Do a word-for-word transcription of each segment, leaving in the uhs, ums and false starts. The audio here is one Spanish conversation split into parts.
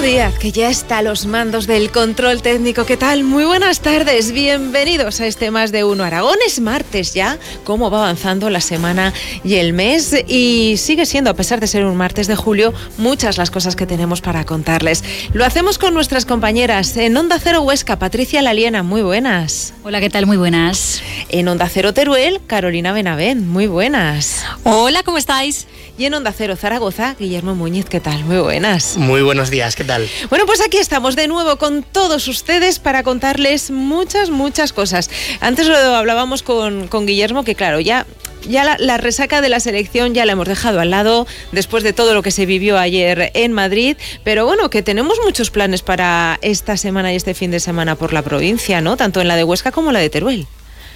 Díaz, que ya está a los mandos del control técnico. ¿Qué tal? Muy buenas tardes, bienvenidos a este Más de Uno Aragón. Es martes ya, cómo va avanzando la semana y el mes, y sigue siendo, a pesar de ser un martes de julio, muchas las cosas que tenemos para contarles. Lo hacemos con nuestras compañeras en Onda Cero Huesca, Patricia Laliena, muy buenas. Hola, ¿qué tal? Muy buenas. En Onda Cero Teruel, Carolina Benavent, muy buenas. Hola, ¿cómo estáis? Y en Onda Cero Zaragoza, Guillermo Muñiz, ¿qué tal? Muy buenas. Muy buenos días, ¿qué tal? Bueno, pues aquí estamos de nuevo con todos ustedes para contarles muchas, muchas cosas. Antes lo hablábamos con, con Guillermo, que claro, ya... Ya la, la resaca de la selección ya la hemos dejado al lado después de todo lo que se vivió ayer en Madrid, pero bueno, que tenemos muchos planes para esta semana y este fin de semana por la provincia, ¿no? Tanto en la de Huesca como en la de Teruel.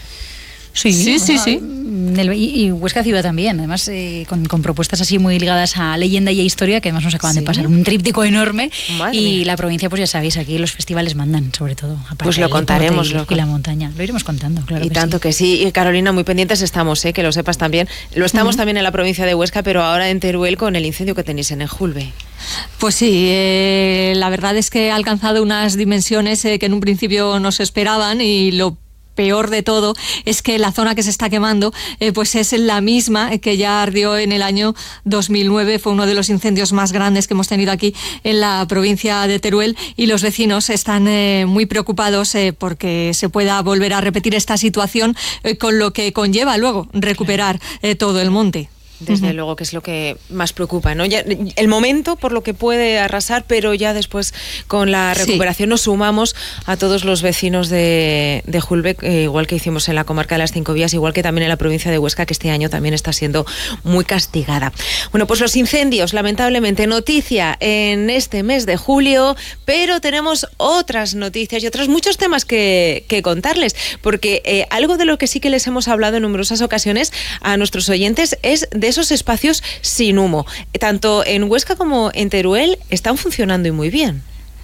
Sí, sí, sí, bueno, sí. Y, y Huesca Ciudad también, además eh, con, con propuestas así muy ligadas a leyenda y a historia, que además nos acaban ¿Sí? de pasar un tríptico enorme. Madre y mía. La provincia, pues ya sabéis, aquí los festivales mandan, sobre todo. Pues lo contaremos. Y, lo, y la montaña, lo iremos contando, claro. Y que tanto sí. que sí. Y Carolina, muy pendientes estamos, ¿eh? Que lo sepas también. Lo estamos uh-huh. también en la provincia de Huesca, pero ahora en Teruel con el incendio que tenéis en Enjulbe. Pues sí, eh, la verdad es que ha alcanzado unas dimensiones eh, que en un principio no se esperaban, y lo peor de todo es que la zona que se está quemando eh, pues es la misma que ya ardió en el año dos mil nueve. Fue uno de los incendios más grandes que hemos tenido aquí en la provincia de Teruel, y los vecinos están eh, muy preocupados eh, porque se pueda volver a repetir esta situación, eh, con lo que conlleva luego recuperar eh, todo el monte. Desde uh-huh. luego que es lo que más preocupa, ¿no? Ya, el momento por lo que puede arrasar, pero ya después con la recuperación sí. nos sumamos a todos los vecinos de, de Julbe, eh, igual que hicimos en la comarca de las Cinco Vías, igual que también en la provincia de Huesca, que este año también está siendo muy castigada. Bueno, pues los incendios, lamentablemente, noticia en este mes de julio, pero tenemos otras noticias y otros muchos temas que, que contarles, porque eh, algo de lo que sí que les hemos hablado en numerosas ocasiones a nuestros oyentes es de esos espacios sin humo. Tanto en Huesca como en Teruel están funcionando y muy bien.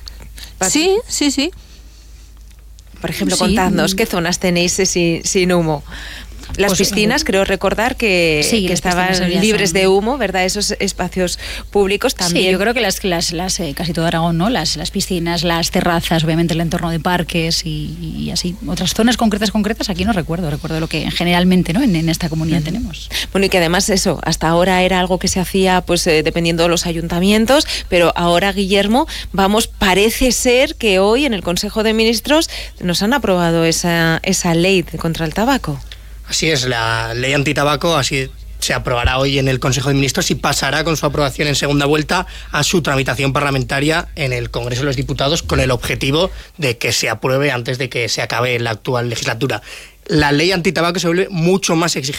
Sí, sí, sí. Por ejemplo, sí. contadnos, ¿qué zonas tenéis sin, sin humo? Las pues, piscinas, eh, creo recordar que, sí, que estaban libres son... de humo, ¿verdad? Esos espacios públicos también. Sí, yo creo que las, las, las eh, casi todo Aragón, ¿no? Las, las piscinas, las terrazas, obviamente el entorno de parques y, y así. Otras zonas concretas, concretas, aquí no recuerdo. Recuerdo lo que generalmente, ¿no? En, en esta comunidad uh-huh. tenemos. Bueno, y que además eso, hasta ahora era algo que se hacía, pues, eh, dependiendo de los ayuntamientos, pero ahora, Guillermo, vamos, parece ser que hoy en el Consejo de Ministros nos han aprobado esa, esa ley contra el tabaco. Así es, la ley antitabaco así se aprobará hoy en el Consejo de Ministros y pasará con su aprobación en segunda vuelta a su tramitación parlamentaria en el Congreso de los Diputados, con el objetivo de que se apruebe antes de que se acabe la actual legislatura. La ley antitabaco se vuelve mucho más exigente